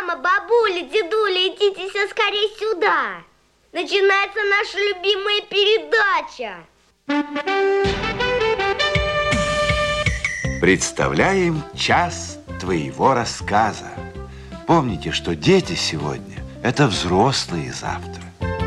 Мама, бабуля, дедуля, идите все скорее сюда. Начинается наша любимая передача. Представляем час твоего рассказа. Помните, что дети сегодня – это взрослые завтра.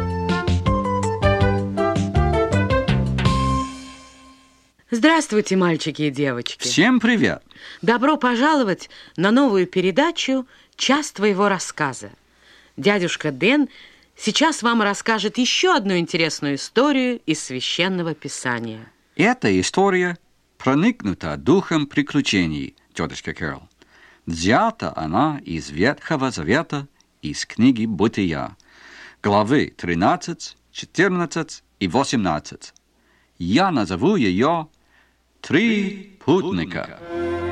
Здравствуйте, мальчики и девочки. Всем привет. Добро пожаловать на новую передачу «Час твоего рассказа». Дядюшка Дэн сейчас вам расскажет еще одну интересную историю из Священного Писания. Эта история проникнута духом приключений, тетушка Кэрол. Взята она из Ветхого Завета, из книги «Бытия», главы 13, 14 и 18. Я назову ее «Три путника».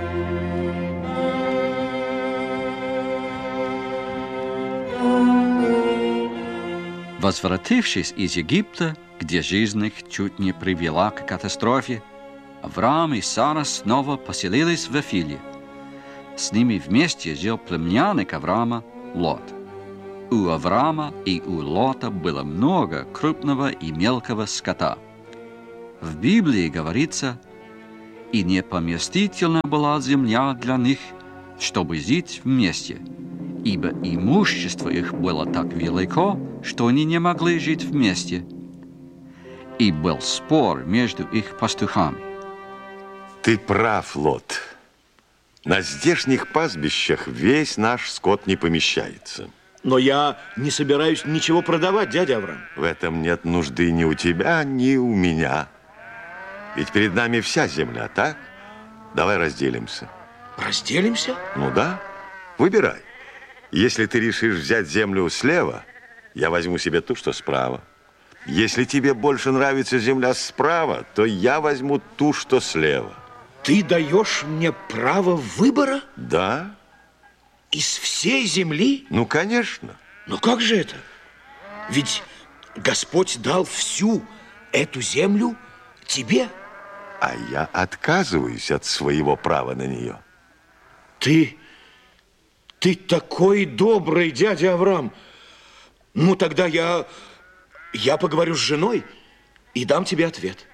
Возвратившись из Египта, где жизнь их чуть не привела к катастрофе, Авраам и Сара снова поселились в Вифиле. С ними вместе жил племянник Авраама Лот. У Авраама и у Лота было много крупного и мелкого скота. В Библии говорится: «И непоместительна была земля для них, чтобы жить вместе, ибо имущество их было так велико, что они не могли жить вместе. И был спор между их пастухами». Ты прав, Лот. На здешних пастбищах весь наш скот не помещается. Но я не собираюсь ничего продавать, дядя Авраам. В этом нет нужды ни у тебя, ни у меня. Ведь перед нами вся земля, так? Давай разделимся. Разделимся? Ну да. Выбирай. Если ты решишь взять землю слева, я возьму себе ту, что справа. Если тебе больше нравится земля справа, то я возьму ту, что слева. Ты даешь мне право выбора? Да. Из всей земли? Ну, конечно. Но как же это? Ведь Господь дал всю эту землю тебе. А я отказываюсь от своего права на нее. Ты такой добрый, дядя Авраам. Ну, тогда я поговорю с женой и дам тебе ответ.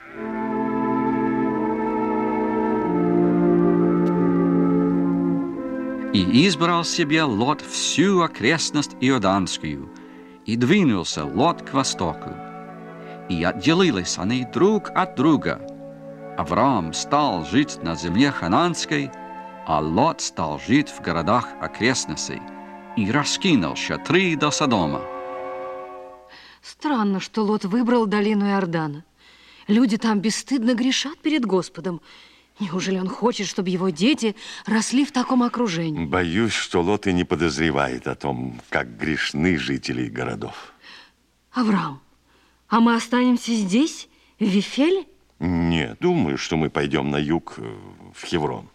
И избрал себе Лот всю окрестность Иорданскую, и двинулся Лот к востоку. И отделились они друг от друга. Авраам стал жить на земле хананской, а Лот стал жить в городах окрестностей и раскинул шатры до Содома. Странно, что Лот выбрал долину Иордана. Люди там бесстыдно грешат перед Господом. Неужели он хочет, чтобы его дети росли в таком окружении? Боюсь, что Лот и не подозревает о том, как грешны жители городов. Авраам, а мы останемся здесь, в Вифеле? Нет, думаю, что мы пойдем на юг, в Хеврон.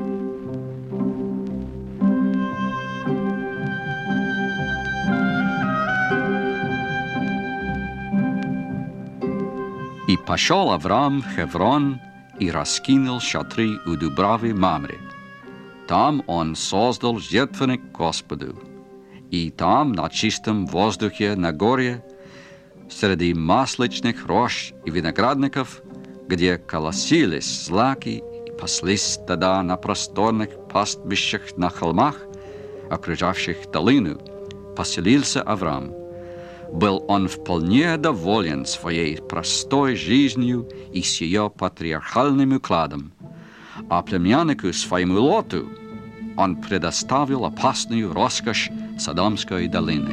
И пошел Авраам в Хеврон и раскинул шатры у Дубравы Мамре. Там он создал жертвенник Господу. И там, на чистом воздухе на горе, среди масличных рощ и виноградников, где колосились злаки и паслись стада на просторных пастбищах на холмах, окружавших долину, поселился Авраам. Был он вполне доволен своей простой жизнью и с ее патриархальным укладом, а племяннику своему Лоту он предоставил опасную роскошь Содомской долины.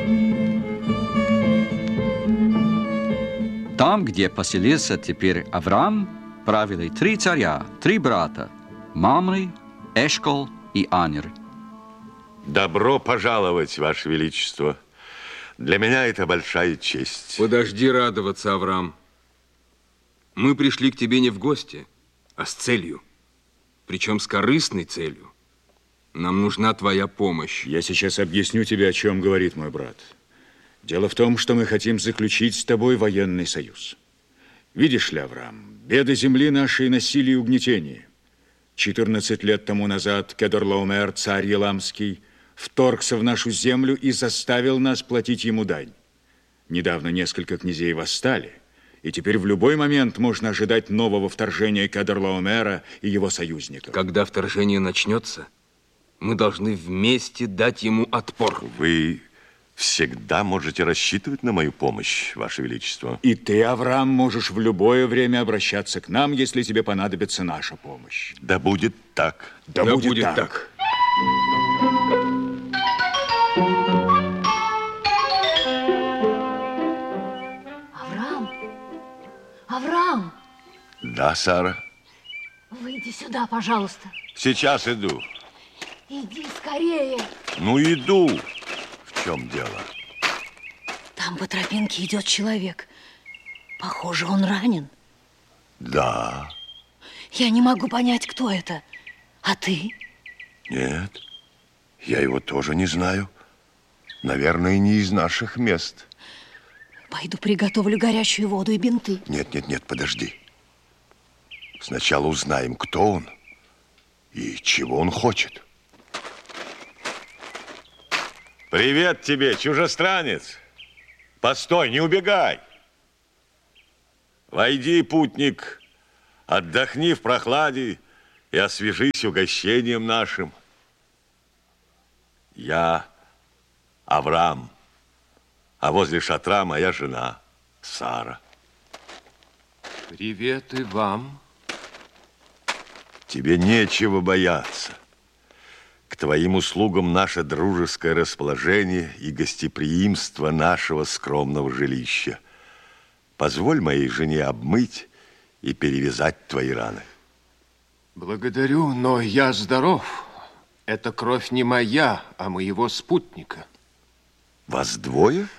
Там, где поселился теперь Авраам, правили 3 царя, 3 брата – Мамре, Эшкол и Анер. Добро пожаловать, Ваше Величество. Для меня это большая честь. Подожди радоваться, Авраам. Мы пришли к тебе не в гости, а с целью. Причем с корыстной целью. Нам нужна твоя помощь. Я сейчас объясню тебе, о чем говорит мой брат. Дело в том, что мы хотим заключить с тобой военный союз. Видишь ли, Авраам, беды земли нашей, насилие и угнетение. 14 лет тому назад Кедорлаомер, царь Еламский, вторгся в нашу землю и заставил нас платить ему дань. Недавно несколько князей восстали, и теперь в любой момент можно ожидать нового вторжения Кедорлаомера и его союзников. Когда вторжение начнется, мы должны вместе дать ему отпор. Вы всегда можете рассчитывать на мою помощь, Ваше Величество. И ты, Авраам, можешь в любое время обращаться к нам, если тебе понадобится наша помощь. Да будет так. Да будет так. Авраам! Да, Сара? Выйди сюда, пожалуйста. Сейчас иду. Иди скорее. Ну, иду. В чем дело? Там по тропинке идет человек. Похоже, он ранен. Да. Я не могу понять, кто это. А ты? Нет, я его тоже не знаю. Наверное, не из наших мест. Пойду приготовлю горячую воду и бинты. Нет, подожди. Сначала узнаем, кто он и чего он хочет. Привет тебе, чужестранец. Постой, не убегай. Войди, путник, отдохни в прохладе и освежись угощением нашим. Я Авраам, а возле шатра моя жена Сара. Привет и вам. Тебе нечего бояться. К твоим услугам наше дружеское расположение и гостеприимство нашего скромного жилища. Позволь моей жене обмыть и перевязать твои раны. Благодарю, но я здоров. Эта кровь не моя, а моего спутника. Вас двое?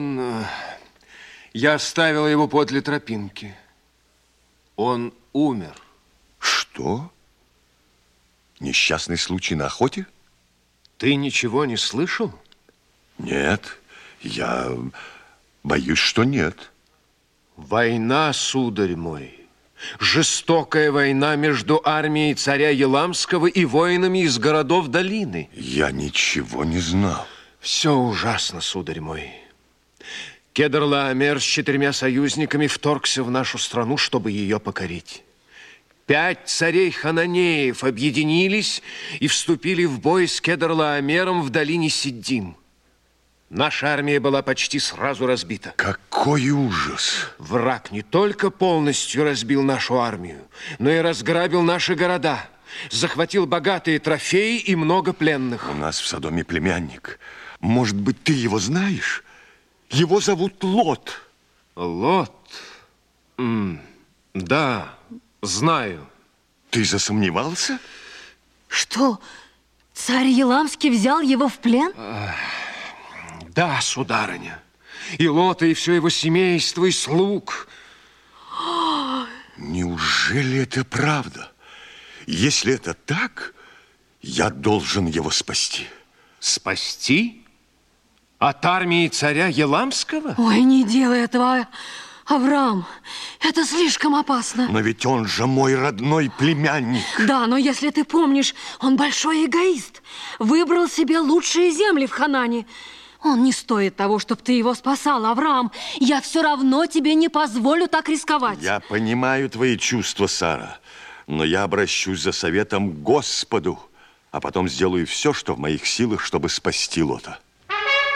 Я оставил его подле тропинки. Он умер. Что? Несчастный случай на охоте? Ты ничего не слышал? Нет, я боюсь, что нет. Война, сударь мой. Жестокая война между армией царя Еламского и воинами из городов долины. Я ничего не знал. Все ужасно, сударь мой. Кедорлаомер с 4 союзниками вторгся в нашу страну, чтобы ее покорить. 5 царей хананеев объединились и вступили в бой с Кедорлаомером в долине Сиддим. Наша армия была почти сразу разбита. Какой ужас! Враг не только полностью разбил нашу армию, но и разграбил наши города, захватил богатые трофеи и много пленных. У нас в Содоме племянник. Может быть, ты его знаешь? Его зовут Лот. Лот? Да, знаю. Ты засомневался? Что, царь Еламский взял его в плен? Да, сударыня. И Лота, и все его семейство, и слуг. Неужели это правда? Если это так, я должен его спасти. Спасти? От армии царя Еламского? Ой, не делай этого, Авраам. Это слишком опасно. Но ведь он же мой родной племянник. Да, но если ты помнишь, он большой эгоист. Выбрал себе лучшие земли в Ханане. Он не стоит того, чтобы ты его спасал, Авраам. Я все равно тебе не позволю так рисковать. Я понимаю твои чувства, Сара, но я обращусь за советом к Господу, а потом сделаю все, что в моих силах, чтобы спасти Лота.